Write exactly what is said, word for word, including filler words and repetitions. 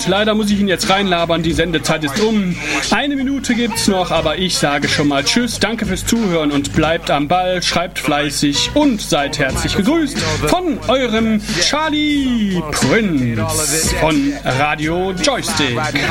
gut, leider muss ich ihn jetzt reinlabern, die Sendezeit ist um. Eine Minute gibt's noch, aber ich sage schon mal Tschüss, danke fürs Zuhören und bleibt am Ball, schreibt fleißig und seid herzlich gegrüßt von eurem Charlie Prinz von Radio Joystick.